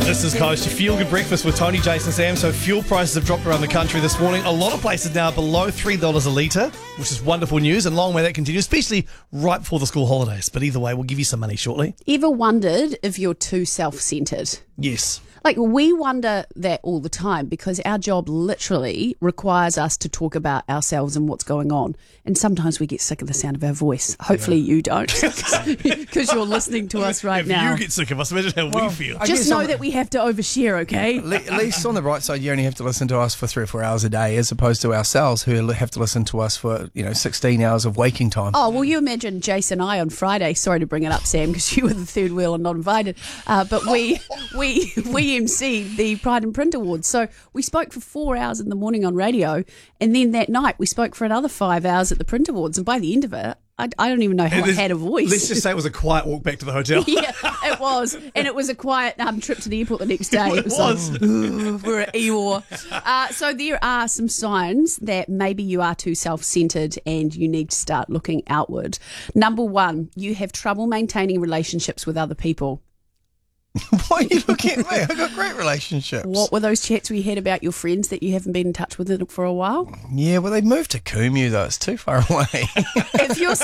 This is Coast, your feel-good breakfast with Tony, Jason, Sam. So fuel prices have dropped around the country this morning. A lot of places now below $3 a litre, which is wonderful news, and long may that continue, especially right before the school holidays. But either way, we'll give you some money shortly. Ever wondered if you're too self-centred? Yes. Like, we wonder that all the time because our job literally requires us to talk about ourselves and what's going on. And sometimes we get sick of the sound of our voice. Hopefully you don't, because you're listening to us right if now. you get sick of us, imagine how we feel. Just know that we have to overshare, okay? At least on the right side, you only have to listen to us for 3 or 4 hours a day, as opposed to ourselves who have to listen to us for 16 hours of waking time. Oh, well, you imagine Jason and I on Friday. Sorry to bring it up, Sam, because you were the third wheel and not invited. But we emceed the Pride and Print Awards. So we spoke for 4 hours in the morning on radio, and then that night we spoke for another 5 hours at the Print Awards. And by the end of it, I don't even know how I had a voice. Let's just say it was a quiet walk back to the hotel. Yeah, it was. And it was a quiet trip to the airport the next day. It was. Like, we're at Eeyore. So there are some signs that maybe you are too self-centred and you need to start looking outward. Number one, you have trouble maintaining relationships with other people. Why are you looking at me? I've got great relationships. What were those chats we had about your friends that you haven't been in touch with for a while? Yeah, well, they moved to Kumu, though. It's too far away. If your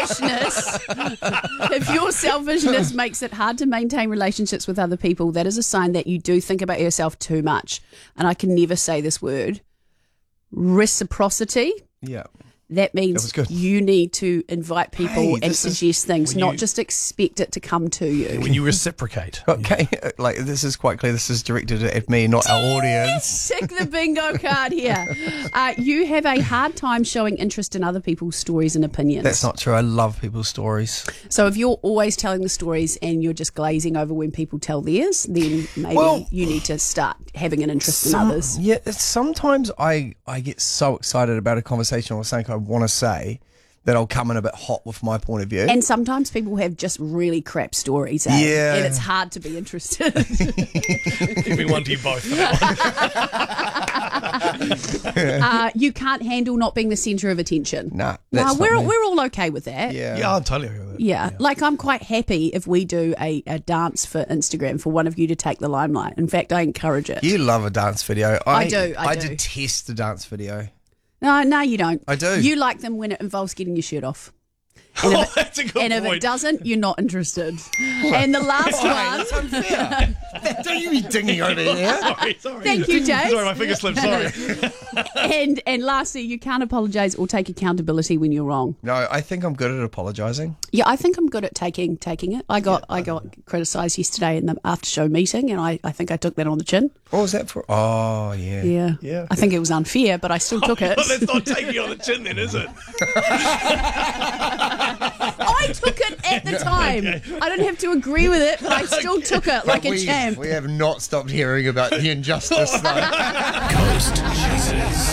selfishness makes it hard to maintain relationships with other people, that is a sign that you do think about yourself too much. And I can never say this word. Reciprocity. Yeah. That means you need to invite people and suggest things, not just expect it to come to you. When you reciprocate. Okay, this is quite clear. This is directed at me, not our audience. Tick the bingo card here. You have a hard time showing interest in other people's stories and opinions. That's not true. I love people's stories. So if you're always telling the stories and you're just glazing over when people tell theirs, then maybe you need to start having an interest in others. Yeah, sometimes I get so excited about a conversation or something I want to say that I'll come in a bit hot with my point of view. And sometimes people have just really crap stories, eh? Yeah. And it's hard to be interested. Give me one to you both. You can't handle not being the centre of attention. Nah, we're all okay with that. Yeah, I'm totally okay with it. Yeah, like I'm quite happy if we do a dance for Instagram for one of you to take the limelight. In fact, I encourage it. You love a dance video. I do. I detest the dance video. No, you don't. I do. You like them when it involves getting your shirt off. That's a good point. And if it doesn't, you're not interested. And the last one... That's unfair. Don't you be dinging over here. Sorry. Thank you, Jay. Sorry, my finger slipped. Sorry. And lastly, you can't apologise or take accountability when you're wrong. No, I think I'm good at apologising. Yeah, I think I'm good at taking it. I got criticised yesterday in the after-show meeting, and I think I took that on the chin. What was that for? Oh, yeah. Yeah. I think it was unfair, but I still took it. Well, that's not taking you on the chin then, is it? I took it at the time. Okay. I don't have to agree with it, but I still took it like a champ. We have not stopped hearing about the injustice, though. Coast Jesus.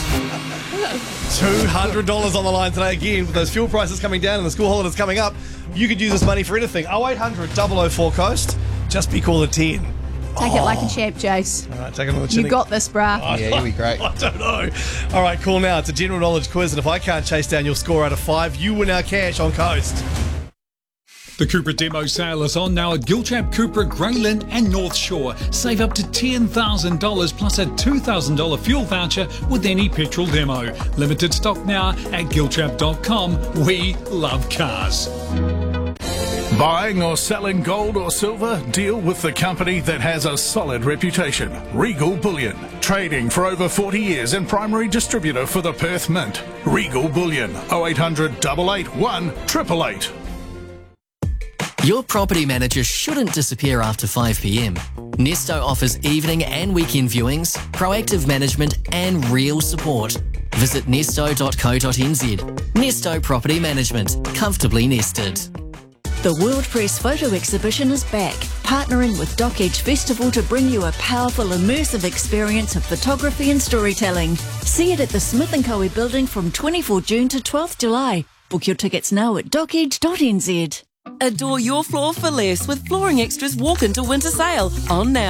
$200 on the line today again. With those fuel prices coming down and the school holidays coming up, you could use this money for anything. 0800 004 Coast. Just be called a 10. Take it like a champ, Jace. All right, take it on the chin. You got this, bruh. Yeah, you'll be great. I don't know. All right, cool now. It's a general knowledge quiz, and if I can't chase down your score out of 5, you win our cash on Coast. The Cupra demo sale is on now at Gilchap, Cupra, Greyland and North Shore. Save up to $10,000 plus a $2,000 fuel voucher with any petrol demo. Limited stock now at gilchap.com. We love cars. Buying or selling gold or silver? Deal with the company that has a solid reputation. Regal Bullion. Trading for over 40 years and primary distributor for the Perth Mint. Regal Bullion. 0800 881 888. Your property manager shouldn't disappear after 5 p.m. Nesto offers evening and weekend viewings, proactive management and real support. Visit nesto.co.nz. Nesto Property Management. Comfortably nested. The World Press Photo Exhibition is back, partnering with Dock Edge Festival to bring you a powerful, immersive experience of photography and storytelling. See it at the Smith & Coe building from 24 June to 12th July. Book your tickets now at dockedge.nz. Adore your floor for less with Flooring Extras Walk Into Winter Sale on now.